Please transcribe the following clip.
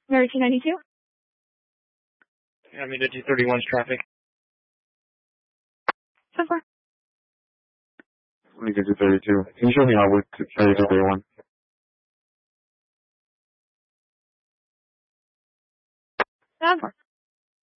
Mary 292. I'm into 231's traffic. 10-4. Let me get to 32. Can you show me how with 3231? 10-4.